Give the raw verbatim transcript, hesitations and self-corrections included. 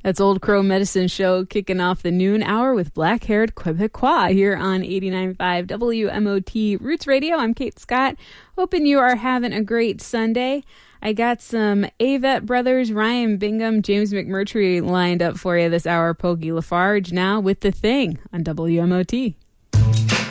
That's Old Crow Medicine Show kicking off the noon hour with Black-Haired Quebecois here on eighty-nine point five W M O T Roots Radio. I'm Kate Scott. Hoping you are having a great Sunday. I got some Avett Brothers, Ryan Bingham, James McMurtry lined up for you this hour. Pokey Lafarge now with The Thing on W M O T.